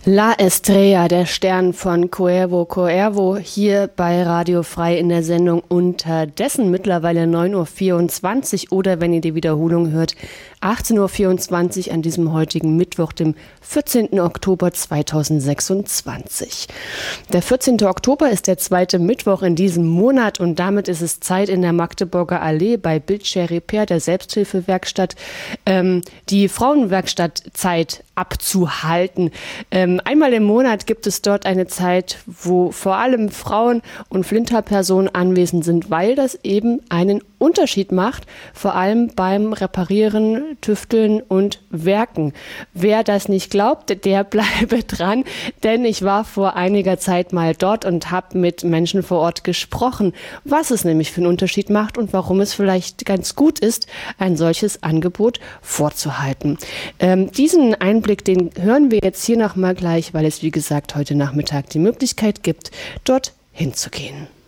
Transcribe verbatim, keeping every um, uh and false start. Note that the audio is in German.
La Estrella, der Stern von Cuervo Cuervo, hier bei Radio Frei in der Sendung Unterdessen, mittlerweile neun Uhr vierundzwanzig oder wenn ihr die Wiederholung hört, achtzehn Uhr vierundzwanzig an diesem heutigen Mittwoch, dem vierzehnten Oktober zweitausendsechsundzwanzig. Der vierzehnte Oktober ist der zweite Mittwoch in diesem Monat und damit ist es Zeit in der Magdeburger Allee bei Bildcher Repair, der Selbsthilfewerkstatt, ähm, die Frauenwerkstattzeit abzuhalten. Ähm, einmal im Monat gibt es dort eine Zeit, wo vor allem Frauen und Flinterpersonen anwesend sind, weil das eben einen Unterschied macht, vor allem beim Reparieren, Tüfteln und Werken. Wer das nicht glaubt, der bleibe dran, denn ich war vor einiger Zeit mal dort und habe mit Menschen vor Ort gesprochen, was es nämlich für einen Unterschied macht und warum es vielleicht ganz gut ist, ein solches Angebot vorzuhalten. Ähm, diesen Einblick, den hören wir jetzt hier nochmal gleich, weil es wie gesagt heute Nachmittag die Möglichkeit gibt, dort hinzugehen.